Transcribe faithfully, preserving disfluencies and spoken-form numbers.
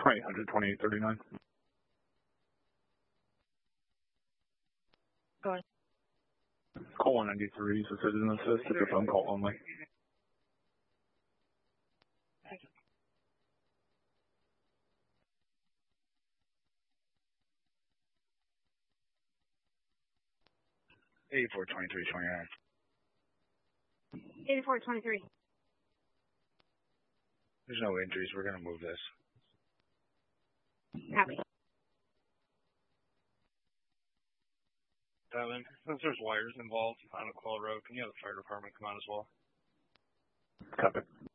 eight hundred, twenty-eight thirty-nine. Go ahead. Call one ninety-three, so citizen assist, it's a phone call only. eighty-four twenty-three twenty-nine. eighty-four twenty-three. There's no injuries. We're going to move this. Copy. Tyler, since there's wires involved on a Quell Road, can you have the fire department come on as well? Copy.